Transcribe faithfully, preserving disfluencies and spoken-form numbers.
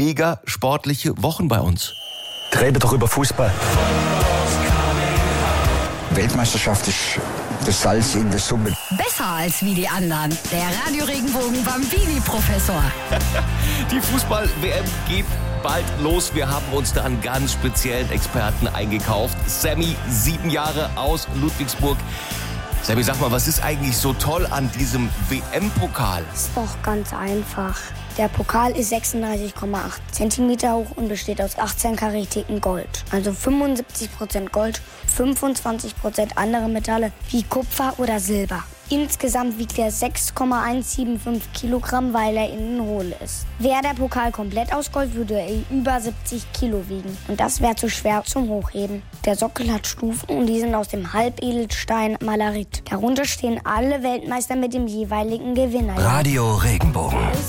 mega sportliche Wochen bei uns. Rede doch über Fußball. Weltmeisterschaft ist das Salz in der Suppe. Besser als wie die anderen. Der Radio Regenbogen Bambini-Professor. Die Fußball-W M geht bald los. Wir haben uns da einen ganz speziellen Experten eingekauft. Sammy, sieben Jahre aus Ludwigsburg. Sammy, sag mal, was ist eigentlich so toll an diesem W M-Pokal? Ist doch ganz einfach. Der Pokal ist sechsunddreißig Komma acht Zentimeter hoch und besteht aus achtzehn Karätiken Gold. Also fünfundsiebzig Prozent Gold, fünfundzwanzig Prozent andere Metalle wie Kupfer oder Silber. Insgesamt wiegt er sechs Komma hundertfünfundsiebzig Kilogramm, weil er innen hohl ist. Wäre der Pokal komplett aus Gold, würde er über siebzig Kilo wiegen. Und das wäre zu schwer zum Hochheben. Der Sockel hat Stufen und die sind aus dem Halbedelstein Malarit. Darunter stehen alle Weltmeister mit dem jeweiligen Gewinner. Radio Regenbogen.